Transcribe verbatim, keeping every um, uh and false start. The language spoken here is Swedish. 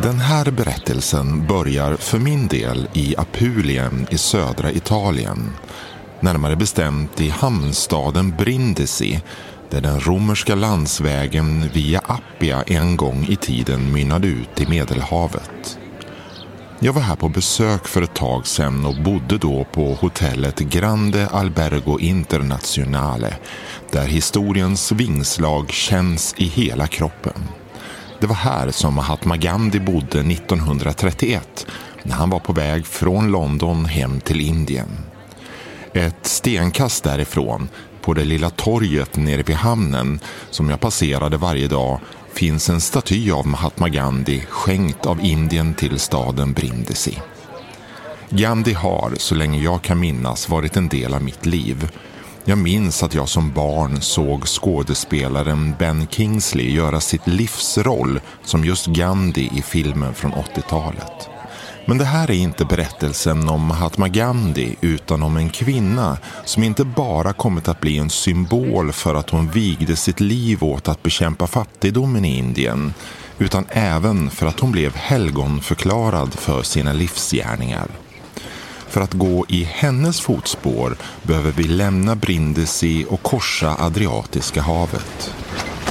Den här berättelsen börjar för min del i Apulien i södra Italien. Närmare bestämt i hamnstaden Brindisi, där den romerska landsvägen via Appia en gång i tiden mynnade ut i Medelhavet. Jag var här på besök för ett tag sedan och bodde då på hotellet Grande Albergo Internazionale, där historiens vingslag känns i hela kroppen. Det var här som Mahatma Gandhi bodde nittonhundratrettioett när han var på väg från London hem till Indien. Ett stenkast därifrån, på det lilla torget nere vid hamnen som jag passerade varje dag, finns en staty av Mahatma Gandhi skänkt av Indien till staden Brindisi. Gandhi har, så länge jag kan minnas, varit en del av mitt liv. Jag minns att jag som barn såg skådespelaren Ben Kingsley göra sitt livsroll som just Gandhi i filmen från åttiotalet. Men det här är inte berättelsen om Mahatma Gandhi utan om en kvinna som inte bara kommit att bli en symbol för att hon vigde sitt liv åt att bekämpa fattigdomen i Indien, utan även för att hon blev helgonförklarad för sina livsgärningar. För att gå i hennes fotspår behöver vi lämna Brindisi och korsa Adriatiska havet.